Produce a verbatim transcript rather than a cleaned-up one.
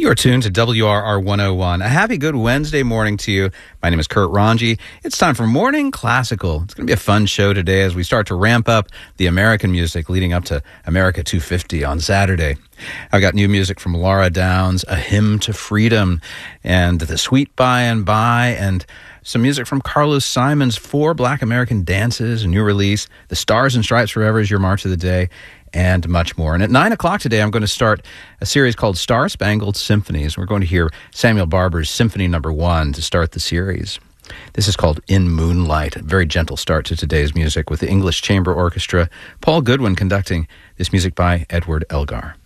You are tuned to W R R one oh one. A happy good Wednesday morning to you. My name is Kurt Ranji. It's time for Morning Classical. It's going to be a fun show today as we start to ramp up the American music leading up to America two fifty on Saturday. I've got new music from Laura Downs, A Hymn to Freedom, and The Sweet By and By, and some music from Carlos Simon's Four Black American Dances, a new release. The Stars and Stripes Forever is your March of the Day, and much more. And at nine o'clock today, I'm going to start a series called Star Spangled Symphonies. We're going to hear Samuel Barber's Symphony Number One to start the series. This is called In Moonlight, a very gentle start to today's music with the English Chamber Orchestra, Paul Goodwin conducting this music by Edward Elgar.